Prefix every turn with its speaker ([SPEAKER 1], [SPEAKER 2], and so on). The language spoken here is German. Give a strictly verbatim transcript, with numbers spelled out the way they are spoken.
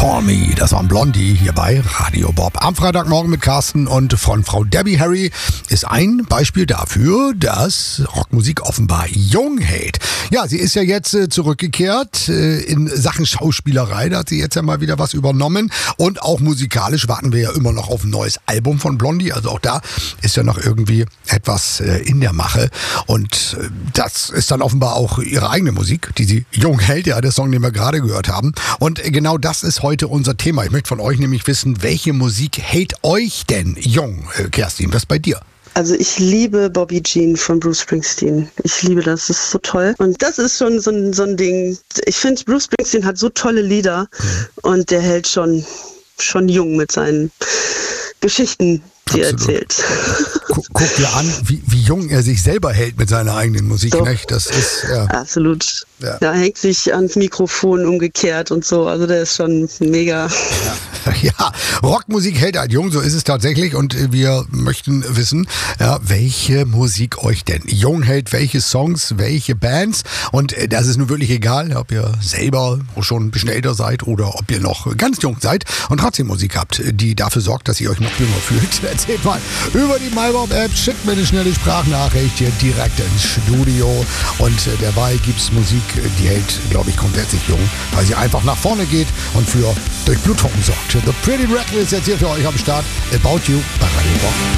[SPEAKER 1] Call Me, das waren Blondie hier bei Radio Bob. Am Freitagmorgen mit Carsten und von Frau Debbie Harry ist ein Beispiel dafür, dass Rockmusik offenbar jung hält. Ja, sie ist ja jetzt äh, zurückgekehrt äh, in Sachen Schauspielerei. Da hat sie jetzt ja mal wieder was übernommen. Und auch musikalisch warten wir ja immer noch auf ein neues Album von Blondie. Also auch da ist ja noch irgendwie etwas äh, in der Mache. Und äh, das ist dann offenbar auch ihre eigene Musik, die sie jung hält. Ja, der Song, den wir gerade gehört haben. Und äh, genau das ist heute unser Thema. Ich möchte von euch nämlich wissen, welche Musik hält euch denn jung? Äh, Kerstin, was bei dir?
[SPEAKER 2] Also ich liebe Bobby Jean von Bruce Springsteen. Ich liebe das, das ist so toll. Und das ist schon so ein, so ein Ding. Ich finde, Bruce Springsteen hat so tolle Lieder mhm. und der hält schon, schon jung mit seinen Geschichten, die er erzählt.
[SPEAKER 1] Guck, guck dir an, wie, wie jung er sich selber hält mit seiner eigenen Musik.
[SPEAKER 2] So.
[SPEAKER 1] Nicht? Das ist, ja.
[SPEAKER 2] Absolut.
[SPEAKER 1] Ja.
[SPEAKER 2] Da hängt sich ans Mikrofon umgekehrt und so. Also der ist schon mega.
[SPEAKER 1] Ja, ja. Rockmusik hält halt jung, so ist es tatsächlich. Und wir möchten wissen, ja, welche Musik euch denn jung hält, welche Songs, welche Bands. Und das ist nun wirklich egal, ob ihr selber schon ein bisschen älter seid oder ob ihr noch ganz jung seid und trotzdem Musik habt, die dafür sorgt, dass ihr euch noch jünger fühlt. Erzählt mal über die MyBob-App, schickt mir eine schnelle Sprachnachricht hier direkt ins Studio. Und dabei gibt's Musik, die hält, glaube ich, grundsätzlich jung, weil sie einfach nach vorne geht und für Durchblutung sorgt. The Pretty Reckless jetzt hier für euch am Start. About You bei Radio Bob.